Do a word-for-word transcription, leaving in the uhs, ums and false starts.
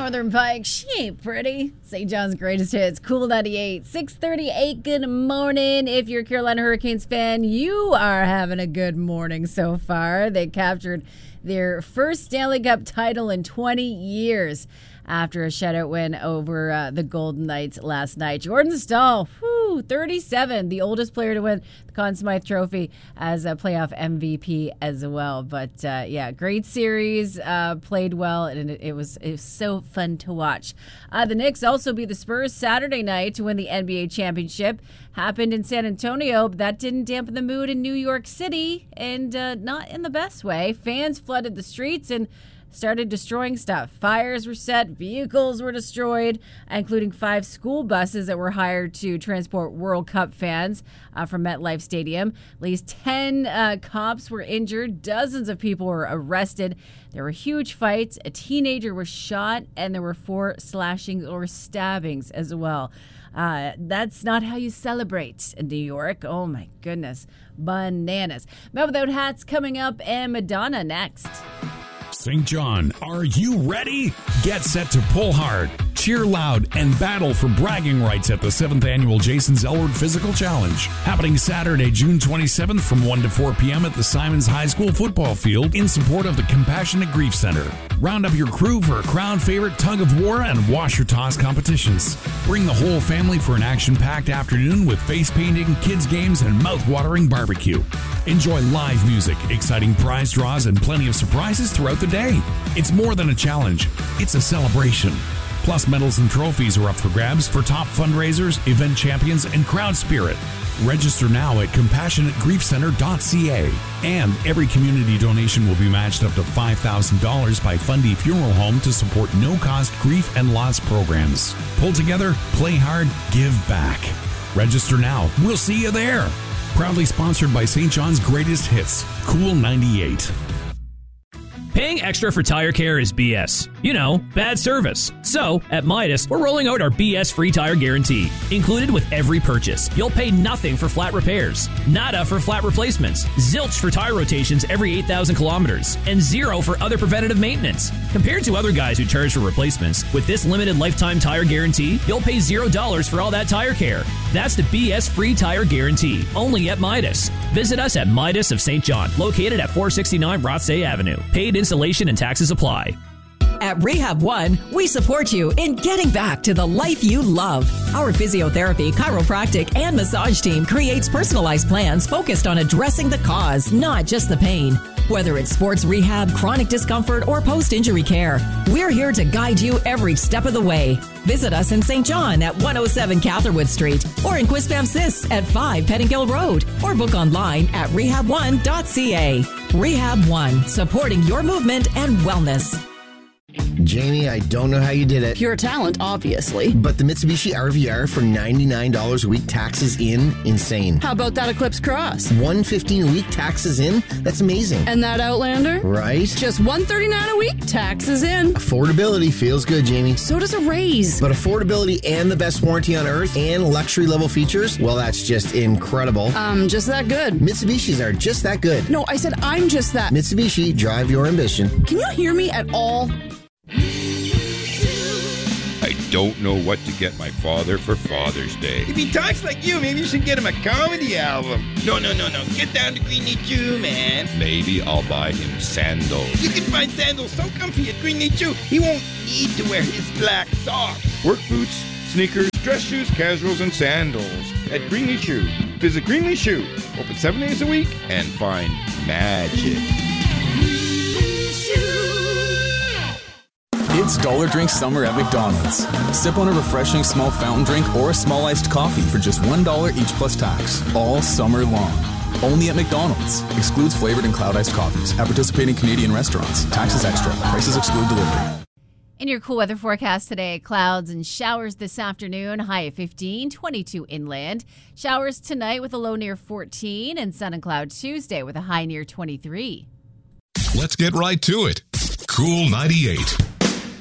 Northern Pike. She ain't pretty. Saint John's greatest hits. Cool ninety-eight. six thirty-eight. Good morning. If you're a Carolina Hurricanes fan, you are having a good morning so far. They captured their first Stanley Cup title in twenty years after a shutout win over uh, the Golden Knights last night. Jordan Staal, whew, thirty-seven, the oldest player to win the Conn Smythe Trophy as a playoff M V P as well. But uh, yeah, great series, uh, played well, and it, it was it was so fun to watch. Uh, the Knicks also beat the Spurs Saturday night to win the N B A championship. Happened in San Antonio, but that didn't dampen the mood in New York City, and uh, not in the best way. Fans flooded the streets and started destroying stuff. Fires were set, vehicles were destroyed, including five school buses that were hired to transport World Cup fans uh, from MetLife Stadium. At least ten uh, cops were injured. Dozens of people were arrested. There were huge fights. A teenager was shot, and there were four slashings or stabbings as well. Uh, that's not how you celebrate in New York. Oh, my goodness. Bananas. Men Without Hats coming up, and Madonna next. Saint John, are you ready? Get set to pull hard, cheer loud, and battle for bragging rights at the seventh Annual Jason Zellward Physical Challenge. Happening Saturday, June twenty-seventh from one to four p.m. at the Simons High School football field in support of the Compassionate Grief Center. Round up your crew for a crowd favorite tug of war and wash your toss competitions. Bring the whole family for an action-packed afternoon with face painting, kids games, and mouth-watering barbecue. Enjoy live music, exciting prize draws, and plenty of surprises throughout the day. It's more than a challenge, it's a celebration. Plus, medals and trophies are up for grabs for top fundraisers, event champions, and crowd spirit. Register now at compassionate grief center dot c a. And every community donation will be matched up to five thousand dollars by Fundy Funeral Home to support no-cost grief and loss programs. Pull together, play hard, give back. Register now. We'll see you there. Proudly sponsored by Saint John's Greatest Hits, Cool ninety-eight. Paying extra for tire care is B S. You know, bad service. So, at Midas, we're rolling out our B S free tire guarantee. Included with every purchase, you'll pay nothing for flat repairs, nada for flat replacements, zilch for tire rotations every eight thousand kilometers, and zero for other preventative maintenance. Compared to other guys who charge for replacements, with this limited lifetime tire guarantee, you'll pay zero dollars for all that tire care. That's the B S free tire guarantee, only at Midas. Visit us at Midas of Saint John, located at four sixty-nine Rothsay Avenue. Paid installation and taxes apply. At Rehab One, we support you in getting back to the life you love. Our physiotherapy, chiropractic, and massage team creates personalized plans focused on addressing the cause, not just the pain. Whether it's sports rehab, chronic discomfort, or post-injury care, we're here to guide you every step of the way. Visit us in Saint John at one oh seven Catherwood Street or in Quispamsis at five Pettingill Road, or book online at rehab one dot c a. Rehab One, supporting your movement and wellness. Jamie, I don't know how you did it. Pure talent, obviously. But the Mitsubishi R V R for ninety-nine dollars a week, taxes in, insane. How about that Eclipse Cross? one hundred fifteen dollars a week, taxes in? That's amazing. And that Outlander? Right? Just one hundred thirty-nine dollars a week, taxes in. Affordability feels good, Jamie. So does a raise. But affordability and the best warranty on earth and luxury level features, well, that's just incredible. Um, just that good. Mitsubishis are just that good. No, I said I'm just that. Mitsubishi, drive your ambition. Can you hear me at all? I don't know what to get my father for Father's Day. If he talks like you, maybe you should get him a comedy album. No, no, no, no. Get down to Greeny Jew, man. Maybe I'll buy him sandals. You can find sandals so comfy at Greeny Jew, he won't need to wear his black socks. Work boots, sneakers, dress shoes, casuals, and sandals at Greeny Shoe. Visit Greeny Shoe. Open seven days a week and find magic. It's Dollar Drink Summer at McDonald's. Sip on a refreshing small fountain drink or a small iced coffee for just one dollar each plus tax, all summer long. Only at McDonald's. Excludes flavored and cloud iced coffees at participating Canadian restaurants. Taxes extra. Prices exclude delivery. In your cool weather forecast today, clouds and showers this afternoon, high of fifteen, twenty-two inland. Showers tonight with a low near fourteen, and sun and cloud Tuesday with a high near twenty-three. Let's get right to it. Cool ninety-eight.